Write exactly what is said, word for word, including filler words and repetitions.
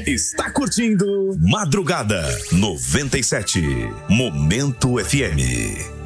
está curtindo Madrugada noventa e sete, Momento F M.